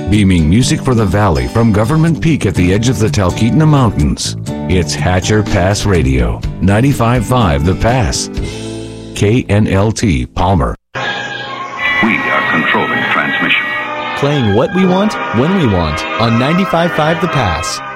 Beaming music for the valley from Government Peak at the edge of the Talkeetna Mountains. It's Hatcher Pass Radio, 95.5 The Pass. KNLT Palmer. We are controlling transmission. Playing what we want, when we want, on 95.5 The Pass.